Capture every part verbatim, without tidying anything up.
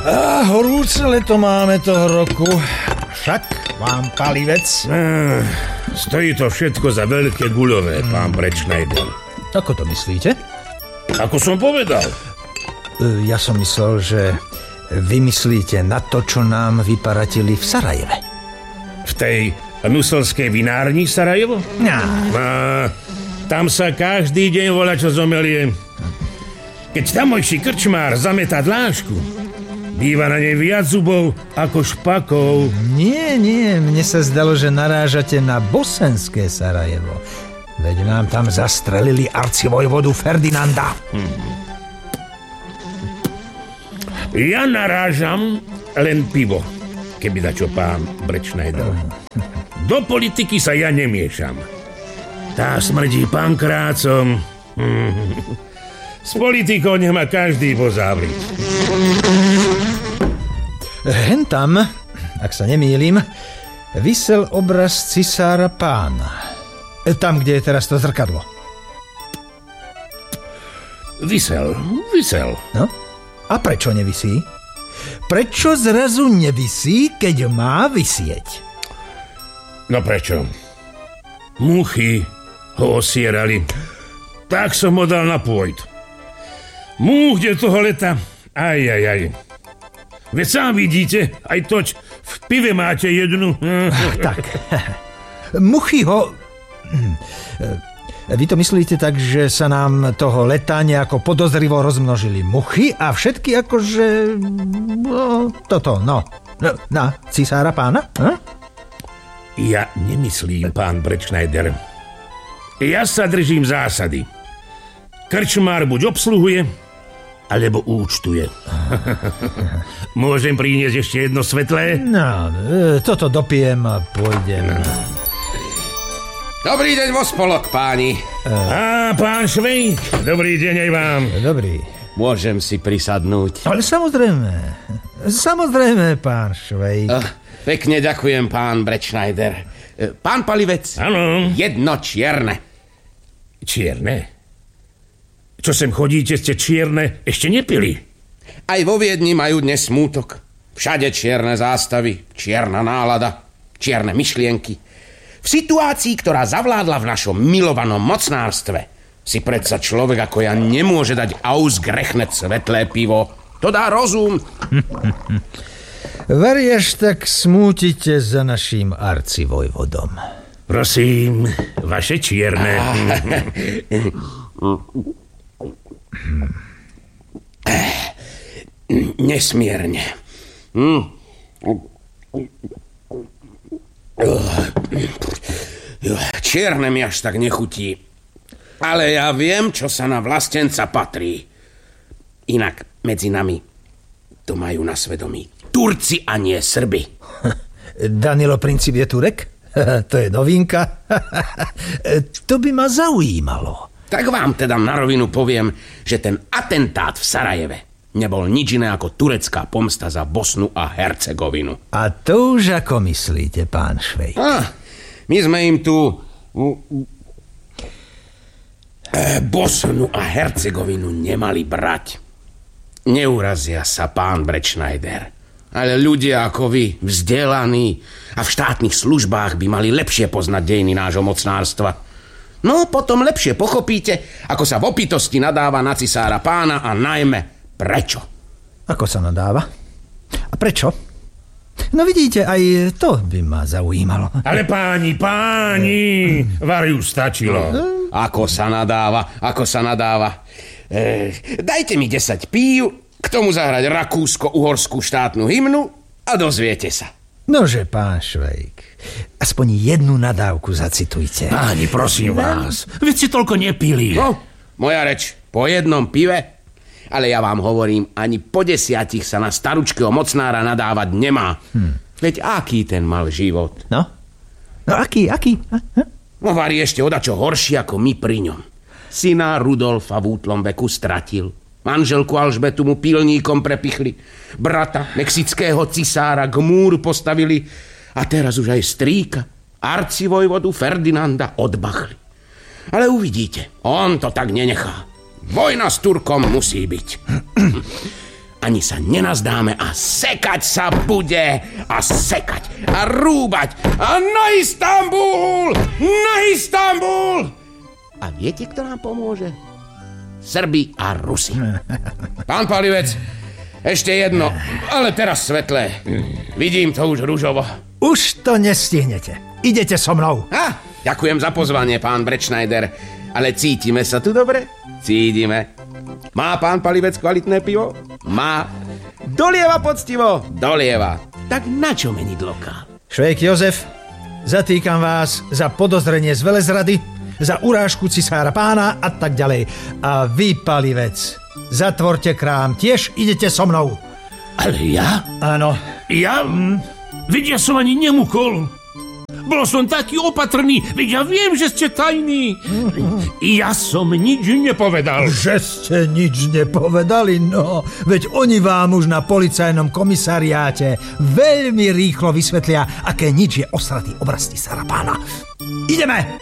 A horúce leto máme toho roku. Však, pán Palivec. Ah, stojí to všetko za veľké guľové, pán Brettschneider. Ako to myslíte? Ako som povedal. Ja som myslel, že vy myslíte na to, čo nám vyparatili v Sarajeve. V tej nuselskej vinárni Sarajevo? Ja. A, tam sa každý deň volá, čo zomelie. Keď tamojší krčmár zametá dlášku, býva na nej viac zubov ako špakov. Nie, nie, mne sa zdalo, že narážate na bosenské Sarajevo. Veď nám tam zastrelili arcivojvodu Ferdinanda. Hmm. Ja narážam len pivo, keby dačo pán Brettschneider. Do politiky sa ja nemiešam. Tá smrdí pankrácom. S politikou nech ma každý pozávliť. Hen tam, ak sa nemýlim, visel obraz cisára Pána. Tam, kde je teraz to zrkadlo. Visel, visel. No? A prečo nevisí? Prečo zrazu nevisí, keď má visieť? No prečo? Muchy ho osierali. Tak som ho dal na pôjt. Múchde toho leta. Aj, aj, aj. Veď sám vidíte, aj toť v pive máte jednu. Tak. Muchy ho... Vy to myslíte tak, že sa nám toho leta nejako podozrivo rozmnožili muchy a všetky akože... No, toto, no. Na cisára Pána? Hm? Ja nemyslím, pán Brettschneider. Ja sa držím zásady. Krčmár buď obsluhuje, alebo účtuje. Môžem priniesť ešte jedno svetlé? No, toto dopijem a pôjdem. Dobrý deň vo spolok, páni. Á, pán Švejk, dobrý deň aj vám. Dobrý. Môžem si prisadnúť. Ale samozrejme, samozrejme, pán Švejk. Uh, pekne ďakujem, pán Brettschneider. Uh, pán Palivec. Áno. Jedno čierne. Čierne? Čo sem chodíte, ste čierne ešte nepili? Aj vo Viedni majú dnes smútok. Všade čierne zástavy, čierna nálada, čierne myšlienky. V situácii, ktorá zavládla v našom milovanom mocnárstve, si predsa človek ako ja nemôže dať ausgerechnet svetlé pivo. To dá rozum. Variaž tak smútite za naším arcivojvodom. Prosím, vaše čierne. Nesmierne. Čierne mi až tak nechutí. Ale ja viem, čo sa na vlastenca patrí. Inak medzi nami to majú na svedomí Turci a nie Srby. Danilo Princip je Turek? To je novinka. To by ma zaujímalo. Tak vám teda na rovinu poviem, že ten atentát v Sarajeve nebol nič iné ako turecká pomsta za Bosnu a Hercegovinu. A to už ako myslíte, pán Švejk? Ah, my sme im tu Bosnu a Hercegovinu nemali brať. Neurazia sa, pán Brettschneider. Ale ľudia ako vy, vzdelaní a v štátnych službách by mali lepšie poznať dejiny nášho mocnárstva. No, potom lepšie pochopíte, ako sa v opitosti nadáva na cisára Pána a najmä prečo. Ako sa nadáva? A prečo? No vidíte, aj to by ma zaujímalo. Ale páni, páni, varu stačilo. Ako sa nadáva, ako sa nadáva. E, dajte mi desať pív, k tomu zahrať rakúsko-uhorskú štátnu hymnu a dozviete sa. Nože, pán Švejk, aspoň jednu nadávku zacitujte. Páni, prosím vás, veď si toľko nepili. No, moja reč, po jednom pive, ale ja vám hovorím, ani po desiatich sa na staručkého mocnára nadávať nemá. Hm. Veď aký ten mal život? No? No aký, aký? No varí ešte odačo horší ako my pri ňom. Syna Rudolfa v útlom veku stratil. Manželku Alžbetu mu pilníkom prepichli. Brata mexického cisára k múru postavili. A teraz už aj strýka, arcivojvodu Ferdinanda odbachli. Ale uvidíte, on to tak nenechá. Vojna s Turkom musí byť. ani sa nenazdáme a sekať sa bude a sekať a rúbať a na Istanbul! Na Istanbul! A viete, kto nám pomôže? Srbi a Rusi. Pán Palivec, ešte jedno, ale teraz svetlé. Vidím to už ružovo. Už to nestihnete. Idete so mnou. Ha, ďakujem za pozvanie, pán Brettschneider. Ale cítime sa tu dobre? Cítime. Má pán Palivec kvalitné pivo? Má. Dolieva poctivo? Dolieva. Tak na čo meniť lokál? Švejk Jozef, zatýkam vás za podozrenie z velezrady, za urážku cisára pána a tak ďalej. A vy, Palivec, zatvorte krám, tiež idete so mnou. Ale ja? Áno. Ja? Hm. Veď ja som ani nemukol. Bol som taký opatrný, veď ja viem, že ste tajní. Ja som nič nepovedal. Že ste nič nepovedali? No, veď oni vám už na policajnom komisariáte veľmi rýchlo vysvetlia, aké nič je osratý obraz cisára pána. Ideme!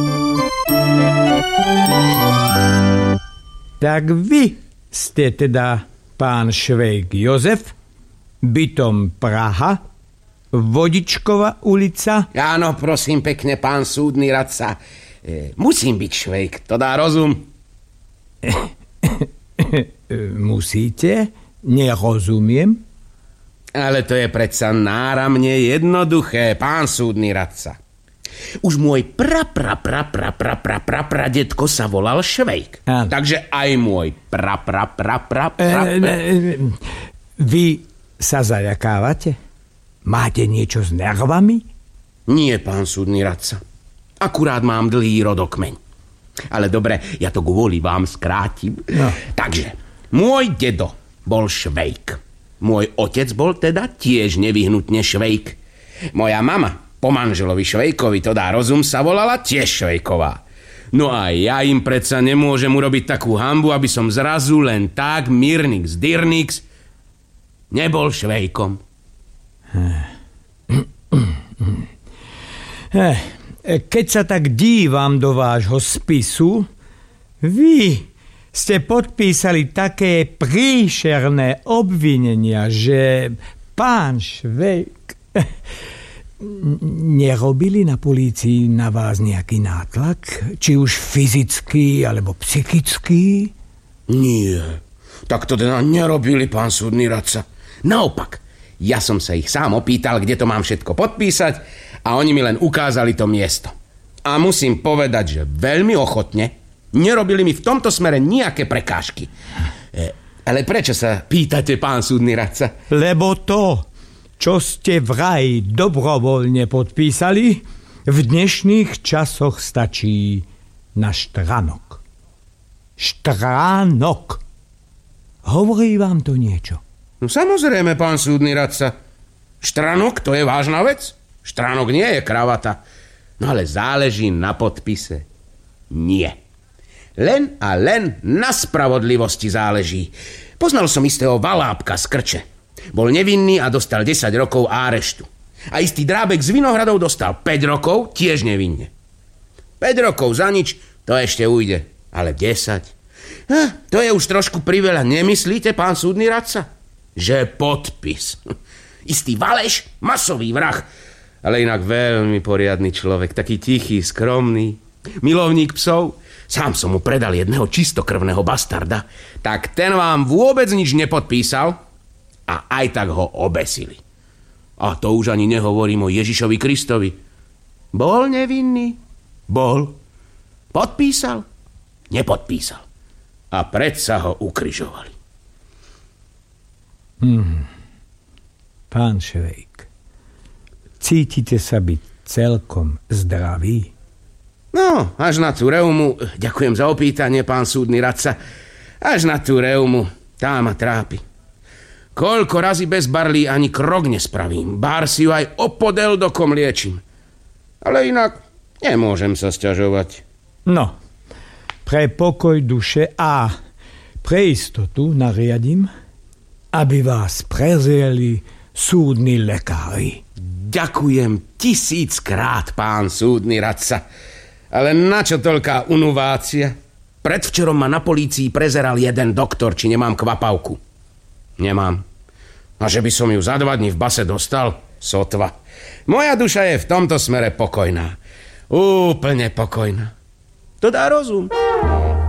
Tak vy ste teda pán Švejk Jozef, bytom Praha, Vodičková ulica? Áno, prosím pekne, pán súdny radca. E, musím byť Švejk, to dá rozum. Musíte? Nerozumiem. Ale to je predsa náramne jednoduché, pán súdny radca. Už môj pra pra pra pra pra pra pra pradedko sa volal Švejk. Áno. Takže aj môj pra pra pra pra pra... E, e, vy sa zaľakávate? Máte niečo s nervami? Nie, pán súdny radca. Akurát mám dlhý rodokmeň. Ale dobre, ja to kvôli vám skrátim. No. Takže, môj dedo bol Švejk. Môj otec bol teda tiež nevyhnutne Švejk. Moja mama, po manželovi Švejkovi, to dá rozum, sa volala tiež Švejková. No a ja im predsa nemôžem urobiť takú hanbu, aby som zrazu len tak Mirnix Dirnix nebol Švejkom. Keď sa tak dívam do vášho spisu, vy ste podpísali také príšerné obvinenia, že pán Švejk... Nerobili na polícii na vás nejaký nátlak? Či už fyzický, alebo psychický? Nie, tak to teda nerobili, pán súdny radca. Naopak, ja som sa ich sám opýtal, kde to mám všetko podpísať a oni mi len ukázali to miesto. A musím povedať, že veľmi ochotne nerobili mi v tomto smere nejaké prekážky. E, ale prečo sa pýtate, pán súdny radca? Lebo to, čo ste vraj dobrovoľne podpísali, v dnešných časoch stačí na štránok. Štránok. Hovorí vám to niečo? No samozrejme, pán súdny radca. Štránok, to je vážna vec. Štránok nie je kravata. No ale záleží na podpise. Nie. Len a len na spravodlivosti záleží. Poznal som istého Valábka z Krče. Bol nevinný a dostal desať rokov áreštu. A istý Drábek z Vinohradov dostal päť rokov, tiež nevinne. päť rokov za nič, to ešte ujde. Ale desať? Ha, to je už trošku priveľa, nemyslíte, pán súdny radca? Že podpis. Istý Valeš, masový vrah. Ale inak veľmi poriadny človek, taký tichý, skromný, milovník psov. Sám som mu predal jedného čistokrvného bastarda. Tak ten vám vôbec nič nepodpísal a aj tak ho obesili. A to už ani nehovorím o Ježišovi Kristovi. Bol nevinný? Bol. Podpísal? Nepodpísal. A predsa ho ukrižovali. Hmm. Pán Švejk, cítite sa byť celkom zdravý? No, až na tú reumu, ďakujem za opýtanie, pán súdny radca, až na tú reumu, tá ma trápi. Koľko razy bez barlí ani krok nespravím, bár si ju aj opodel dokom liečím. Ale inak nemôžem sa sťažovať. No, pre pokoj duše a pre istotu nariadím, aby vás prezreli súdni lekári. Ďakujem tisíckrát, pán súdny radca. Ale na čo toľká unuvácia? Predvčerom ma na polícii prezeral jeden doktor, či nemám kvapavku. Nemám. A že by som ju za dva dní v base dostal? Sotva. Moja duša je v tomto smere pokojná. Úplne pokojná. To dá rozum.